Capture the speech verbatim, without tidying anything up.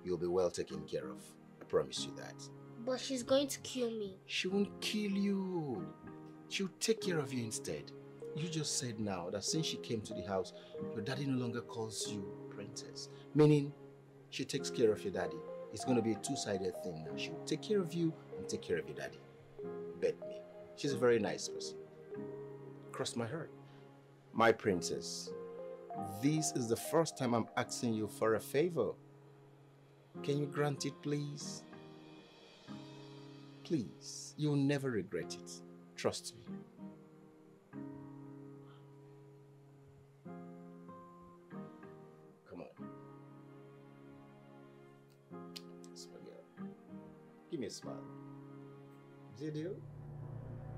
you'll be well taken care of. I promise you that. But she's going to kill me. She won't kill you. She'll take care of you instead. You just said now that since she came to the house, your daddy no longer calls you princess. Meaning, she takes care of your daddy. It's going to be a two-sided thing now. She'll take care of you and take care of your daddy. Bet me. She's a very nice person. Cross my heart. My princess, this is the first time I'm asking you for a favor. Can you grant it, please? Please. You'll never regret it. Trust me. Come on. Smile. Give me a smile. Is it you?